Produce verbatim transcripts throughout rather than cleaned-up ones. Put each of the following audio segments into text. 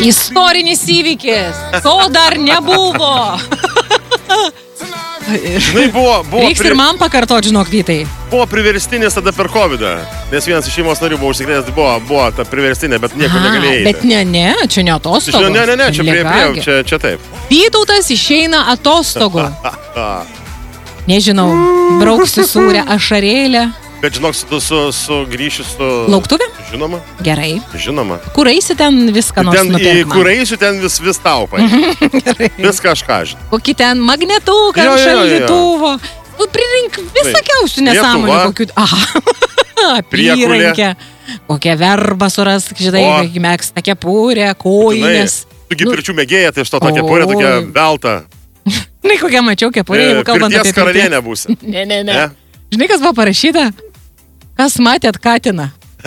Istorinis įvykis. To dar nebuvo. Žinai, buvo... buvo Reiks ir man pakartot, žinok, Vytai. Buvo priverstinis tada per kovidą, nes vienas iš šeimos narių buvo užsikrėtęs, buvo, buvo ta priverstinė, bet nieko negalėjai. Bet ne, ne, čia ne atostogų. Ne, ne, ne, čia prie, prie, čia, čia taip. Vytautas išeina atostogų. Nežinau, brauksiu sūrę ašarėlę. Bet žinok, su, su, su grįšiu su... Lauktuvė? Žinoma. Gerai. Žinoma. Kur eisi ten viską nors nupirkti? Kur eisiu ten vis, vis tau paimti. Viską aš ką žinau. Kokį ten magnetuką, šaldytuvo. Nu, prirink visokiausių nesąmonių. Kokių... Aha. Apyrankę. Kokią verbą surask, žinai, mėgsta kepurę, kojinės. Tu gi pirčių mėgėja, tai iš to tokia kepurė, tokia velta. Žinai, kokią mačiau kepurę, jeigu kalbant apie pirties karalienę būsi. Ne, ne, ne. Žinai, kas buvo parašyta? Kas matėt katiną?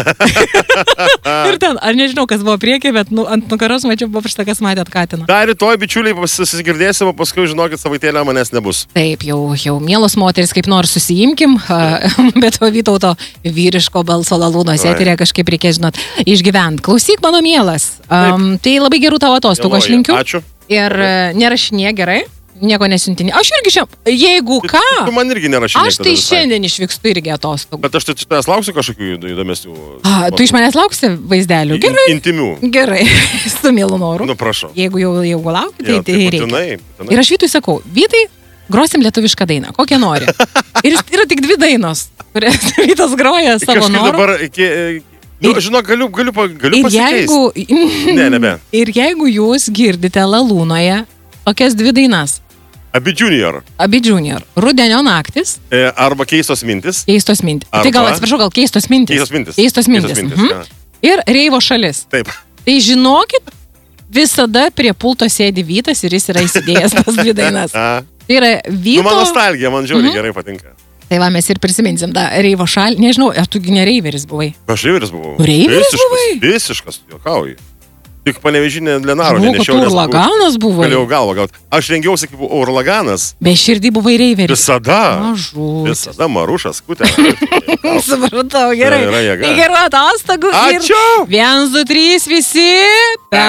Ir ten, ar nežinau, kas buvo priekį, bet nu, ant nugaros mačiau buvo parašyta, kas matėt katiną. Dar rytoj, bičiuliai, susigirdėsim, o paskui, žinokit, savaitėlę manęs nebus. Taip, jau, jau mielos moteris, kaip nors susiimkim, bet to Vytauto vyriško balso lalūnos eterė kažkaip reikia, žinot, išgyvent. Klausyk, mano mielas. Um, tai labai gerų tavo atostogų, aš linkiu. Ačiū. Ir nerašinė gerai. Nieko nesiuntinė. Aš irgi šiandien, jeigu ką, tu man irgi nerašinė. Aš tai šiandien išvykstu irgi atostogų. Bet aš tai tavęs lauksiu kažkokių įdomesnių. A, tu iš manęs lauksi vaizdelių? Gerai. Intimių. Gerai, su mielu noru. Nu, prašau. Jeigu jau, jau lauki, tai, ja, tai reikia. Būtinai, būtinai. Ir aš Vytui sakau, Vytai, grosim lietuvišką dainą, kokią nori. Ir yra tik dvi dainos, kurias Vytas groja savo noru. Dabar, iki, nu, ir, žinok, galiu, galiu, galiu pasikeisti. Jeigu, ne, nebe. Ir jeigu jūs girdite Lalūnoje tokias dvi dainas, Abi Junior. Abi Junior. Rudenio naktis. E, arba keistos mintis. Keistos mintis. Arba... Tai gal, atsiprašau, gal keistos mintis. Keistos mintis. Keistos mintis. Keistos mintis mhm. Ir Reivo šalis. Taip. Tai žinokit, visada prie pulto sėdi Vytas ir jis yra įsidėjęs tas dvi dainas. Tai yra Vyto... Nu, man nostalgija, man žiauriai mhm. gerai patinka. Tai va, mes ir prisiminsim tą Reivo šalį. Nežinau, ar tu ne Reiveris buvai? Aš Reiveris buvau. Reiveris visiškas, buvai? Visiškas, juokauju. Tik Panevežinė Lenaro nenešiau. Tu urlaganas buvai? Galėjau galvą gauti. Aš rengiausi kaip urlaganas. Be širdį buvai Reiveris. Visada. Mažus. Visada Marušas, kutė. Supratau, gerai. Tai gerų atostogų. Ačiū. Vienas, du, trys, visi.